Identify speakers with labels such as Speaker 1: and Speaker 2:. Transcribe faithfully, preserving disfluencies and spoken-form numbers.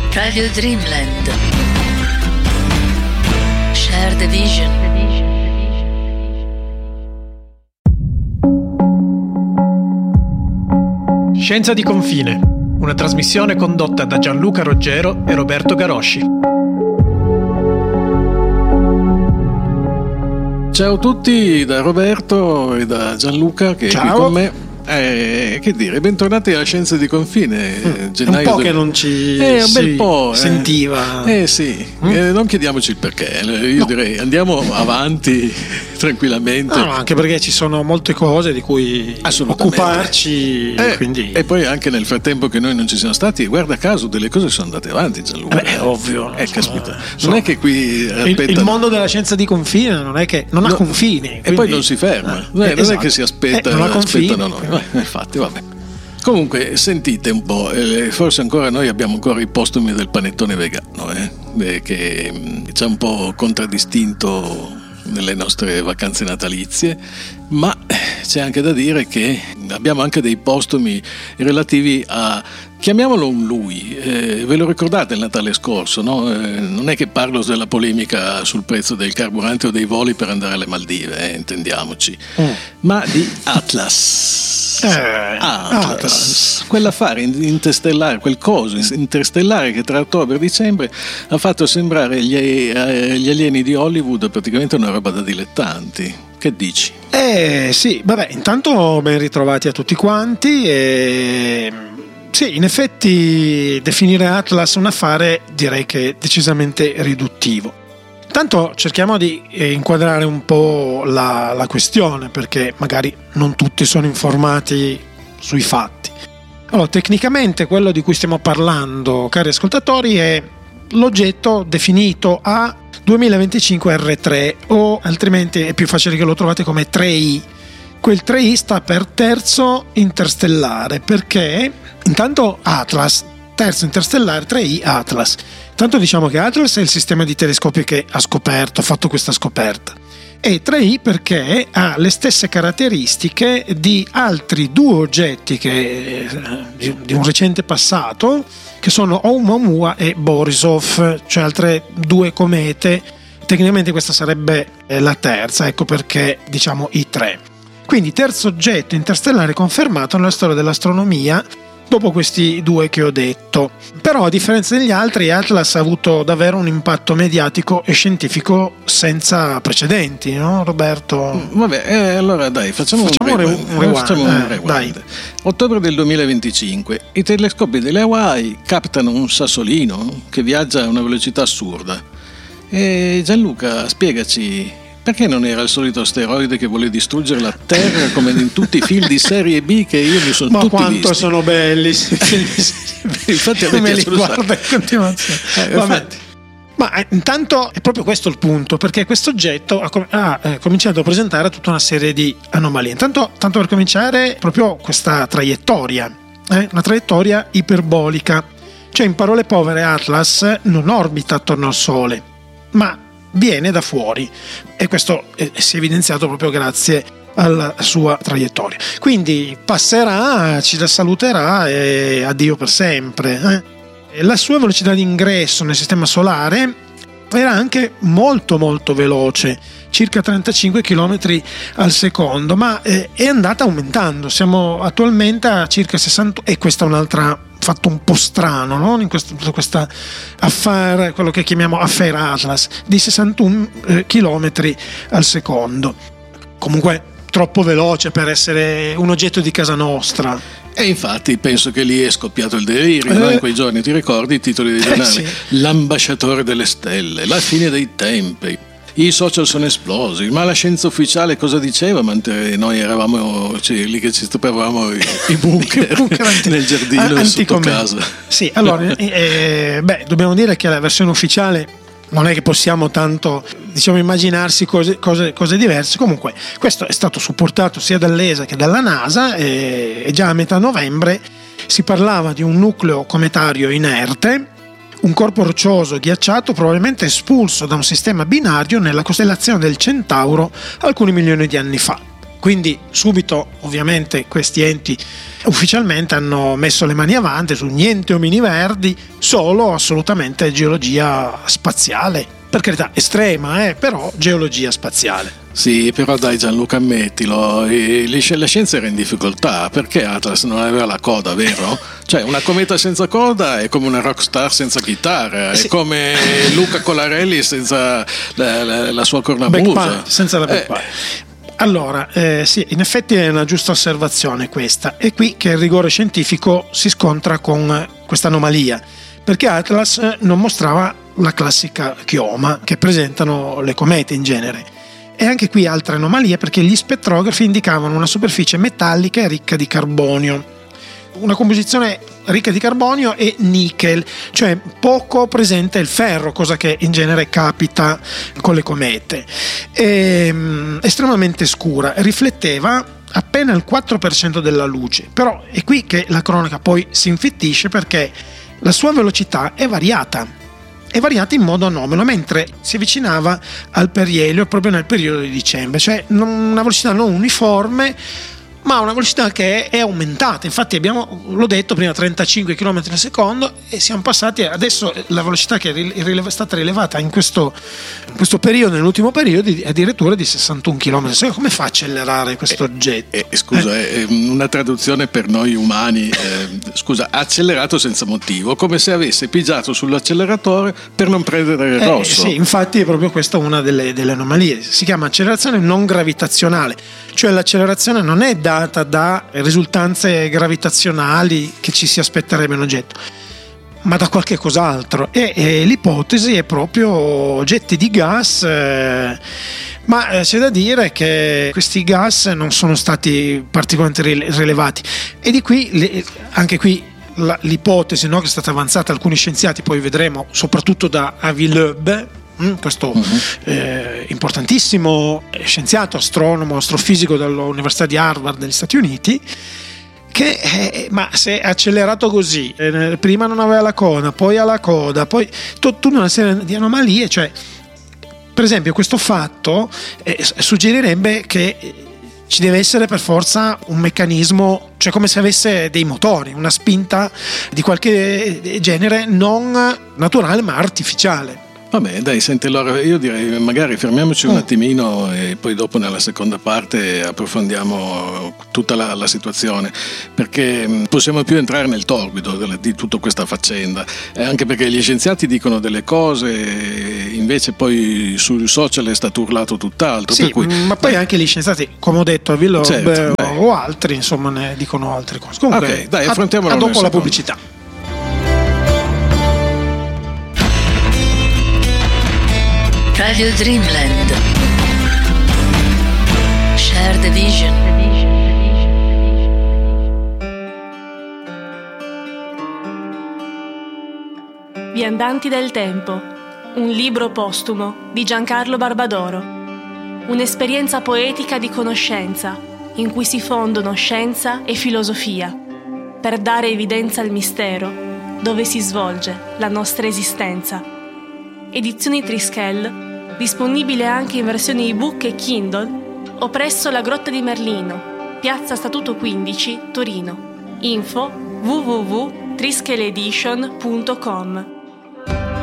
Speaker 1: Radio Dreamland. Share the vision.
Speaker 2: Scienza di confine, una trasmissione condotta da Gianluca Roggero e Roberto Garosci.
Speaker 3: Ciao a tutti da Roberto e da Gianluca che
Speaker 2: Ciao.
Speaker 3: è qui con me. Eh, che dire, bentornati alla Scienza di confine.
Speaker 2: Mm,
Speaker 3: Gennaio
Speaker 2: un po'
Speaker 3: del...
Speaker 2: che non ci
Speaker 3: eh, un
Speaker 2: si
Speaker 3: bel po', eh.
Speaker 2: sentiva.
Speaker 3: Eh sì,
Speaker 2: Mm?
Speaker 3: eh, non chiediamoci il perché. Io
Speaker 2: No.
Speaker 3: direi andiamo avanti tranquillamente.
Speaker 2: No, no, anche perché ci sono molte cose di cui
Speaker 3: Assolutamente.
Speaker 2: occuparci.
Speaker 3: Eh,
Speaker 2: quindi...
Speaker 3: E poi anche nel frattempo che noi non ci siamo stati, guarda caso, delle cose sono andate avanti, Gianluca.
Speaker 2: Eh beh, è ovvio.
Speaker 3: Eh,
Speaker 2: Insomma,
Speaker 3: caspita.
Speaker 2: insomma,
Speaker 3: Non è che qui
Speaker 2: il,
Speaker 3: aspetta...
Speaker 2: il mondo della scienza di confine non è che non ha
Speaker 3: No,
Speaker 2: confini.
Speaker 3: E
Speaker 2: quindi-
Speaker 3: poi non si ferma.
Speaker 2: Eh,
Speaker 3: Eh, non
Speaker 2: esatto.
Speaker 3: è che si aspetta,
Speaker 2: Eh, non ha confini.
Speaker 3: aspettano noi. Eh, infatti, vabbè. Comunque, sentite un po', eh, forse ancora noi abbiamo ancora i postumi del panettone vegano, eh, eh, che mh, ci ha un po' contraddistinto nelle nostre vacanze natalizie, ma eh, c'è anche da dire che abbiamo anche dei postumi relativi a, chiamiamolo un lui, eh, ve lo ricordate il Natale scorso, no? Eh, non è che parlo della polemica sul prezzo del carburante o dei voli per andare alle Maldive, eh, intendiamoci,
Speaker 2: Mm.
Speaker 3: ma di Atlas.
Speaker 2: Eh,
Speaker 3: Atlas,
Speaker 2: Atlas.
Speaker 3: quell'affare interstellare, quel coso interstellare che tra ottobre e dicembre ha fatto sembrare gli, eh, gli alieni di Hollywood praticamente una roba da dilettanti. Che dici?
Speaker 2: Eh sì, vabbè, intanto ben ritrovati a tutti quanti e... Sì, in effetti definire Atlas un affare direi che è decisamente riduttivo. Intanto cerchiamo di inquadrare un po' la, la questione, perché magari non tutti sono informati sui fatti. Allora, tecnicamente quello di cui stiamo parlando, cari ascoltatori, è l'oggetto definito A duemilaventicinque erre tre, o altrimenti è più facile che lo trovate come tre i. Quel tre i sta per terzo interstellare, perché intanto Atlas, terzo interstellare, tre i Atlas. Intanto diciamo che Atlas è il sistema di telescopi che ha scoperto, ha fatto questa scoperta. E tre i perché ha le stesse caratteristiche di altri due oggetti che, di, di un recente passato, che sono Oumuamua e Borisov, cioè altre due comete. Tecnicamente questa sarebbe la terza, ecco perché diciamo i tre. Quindi terzo oggetto interstellare confermato nella storia dell'astronomia dopo questi due che ho detto. Però a differenza degli altri, Atlas ha avuto davvero un impatto mediatico e scientifico senza precedenti, no Roberto?
Speaker 3: Vabbè, eh, allora dai, facciamo,
Speaker 2: Facciamo
Speaker 3: un
Speaker 2: un
Speaker 3: rewind.
Speaker 2: rewind,
Speaker 3: Facciamo un
Speaker 2: eh,
Speaker 3: rewind.
Speaker 2: dai.
Speaker 3: Ottobre del duemilaventicinque, i telescopi delle Hawaii captano un sassolino che viaggia a una velocità assurda. E Gianluca, spiegaci, perché non era il solito asteroide che vuole distruggere la Terra come in tutti i film di serie B che io mi sono
Speaker 2: Ma
Speaker 3: tutti
Speaker 2: quanto
Speaker 3: visti?
Speaker 2: sono belli!
Speaker 3: Infatti a me
Speaker 2: me li
Speaker 3: piacciono un
Speaker 2: guarda in continuazione.
Speaker 3: Eh,
Speaker 2: Vabbè.
Speaker 3: infatti.
Speaker 2: Ma eh, intanto è proprio questo il punto, perché questo oggetto ha, com- ha eh, cominciato a presentare tutta una serie di anomalie. Intanto, tanto per cominciare, proprio questa traiettoria, eh, una traiettoria iperbolica. Cioè, in parole povere, Atlas non orbita attorno al Sole, ma viene da fuori, e questo eh, si è evidenziato proprio grazie alla sua traiettoria. Quindi passerà, ci saluterà e addio per sempre. Eh. La sua velocità di ingresso nel sistema solare era anche molto molto veloce, circa trentacinque chilometri al secondo, ma eh, è andata aumentando. Siamo attualmente a circa sessanta, e questa è un'altra fatto un po' strano, no? In questo, questa affare, quello che chiamiamo affaire Atlas, di sessantuno eh, chilometri al secondo. Comunque troppo veloce per essere un oggetto di casa nostra.
Speaker 3: E infatti penso che lì è scoppiato il delirio,
Speaker 2: Eh.
Speaker 3: no? In quei giorni ti ricordi i titoli dei giornali?
Speaker 2: sì.
Speaker 3: L'ambasciatore delle stelle, la fine dei tempi, i social sono esplosi, ma la scienza ufficiale cosa diceva? Mentre noi eravamo cioè, lì che ci stupavamo i, i bunker,
Speaker 2: bunker
Speaker 3: nel giardino
Speaker 2: antico
Speaker 3: sotto
Speaker 2: me.
Speaker 3: casa.
Speaker 2: Sì, allora, eh, beh, dobbiamo dire che la versione ufficiale non è che possiamo tanto, diciamo, immaginarsi cose, cose, cose diverse. Comunque questo è stato supportato sia dall'E S A che dalla NASA, e, e già a metà novembre si parlava di un nucleo cometario inerte, un corpo roccioso ghiacciato probabilmente espulso da un sistema binario nella costellazione del Centauro alcuni milioni di anni fa. Quindi subito ovviamente questi enti ufficialmente hanno messo le mani avanti su niente omini verdi, solo assolutamente geologia spaziale, per carità estrema, eh, però geologia spaziale.
Speaker 3: Sì, però dai Gianluca, ammettilo, e la scienza era in difficoltà perché Atlas non aveva la coda, vero? Cioè una cometa senza coda è come una rockstar senza chitarra,
Speaker 2: sì.
Speaker 3: È come Luca Colarelli senza la, la, la sua cornamusa,
Speaker 2: senza la backpipe. Eh. Allora, eh, sì, in effetti è una giusta osservazione questa. È qui che il rigore scientifico si scontra con questa anomalia, perché Atlas non mostrava la classica chioma che presentano le comete in genere. E anche qui altre anomalie, perché gli spettrografi indicavano una superficie metallica ricca di carbonio, una composizione ricca di carbonio e nickel, cioè poco presente il ferro, cosa che in genere capita con le comete. E, estremamente scura, rifletteva appena il quattro per cento della luce, però è qui che la cronaca poi si infittisce, perché la sua velocità è variata è variata in modo anomalo mentre si avvicinava al perielio proprio nel periodo di dicembre, cioè una velocità non uniforme ma una velocità che è aumentata. Infatti abbiamo, l'ho detto prima, trentacinque chilometri al secondo, e siamo passati adesso, la velocità che è stata rilevata in questo, in questo periodo, nell'ultimo periodo, addirittura di sessantuno chilometri. Cioè, come fa a accelerare questo oggetto?
Speaker 3: Eh, eh, scusa, eh. una traduzione per noi umani, eh, scusa, accelerato senza motivo, come se avesse pigiato sull'acceleratore per non prendere il rosso.
Speaker 2: Eh, sì, infatti è proprio questa una delle, delle anomalie. Si chiama accelerazione non gravitazionale, cioè l'accelerazione non è data da risultanze gravitazionali che ci si aspetterebbe un oggetto, ma da qualche cos'altro, e, e l'ipotesi è proprio oggetti di gas, eh, ma eh, c'è da dire che questi gas non sono stati particolarmente rilevati, e di qui le, anche qui la, l'ipotesi, no, che è stata avanzata da alcuni scienziati, poi vedremo, soprattutto da Avi Loeb, questo uh-huh. eh, importantissimo scienziato, astronomo, astrofisico dall'Università di Harvard degli Stati Uniti, che eh, ma se è accelerato così, eh, prima non aveva la coda, poi ha la coda, poi tutta una serie di anomalie, cioè per esempio questo fatto eh, suggerirebbe che ci deve essere per forza un meccanismo, cioè come se avesse dei motori, una spinta di qualche genere non naturale ma artificiale.
Speaker 3: Vabbè, dai, senti, allora io direi magari fermiamoci un attimino e poi dopo nella seconda parte approfondiamo tutta la, la situazione, perché possiamo più entrare nel torbido delle, di tutta questa faccenda, eh, anche perché gli scienziati dicono delle cose, invece poi sui social è stato urlato tutt'altro.
Speaker 2: Sì,
Speaker 3: per cui,
Speaker 2: ma poi
Speaker 3: beh, anche
Speaker 2: gli scienziati, come ho detto a Villob, certo, o altri, insomma, ne dicono altre cose. Comunque, ok, dai, affrontiamolo. A, a dopo la pubblicità.
Speaker 1: Radio Dreamland. Share the vision.
Speaker 4: Viandanti del tempo, un libro postumo di Giancarlo Barbadoro. Un'esperienza poetica di conoscenza in cui si fondono scienza e filosofia per dare evidenza al mistero dove si svolge la nostra esistenza. Edizioni Trischel, disponibile anche in versione ebook e Kindle o presso la Grotta di Merlino, Piazza Statuto quindici, Torino. Info w w w punto trischeledition punto com.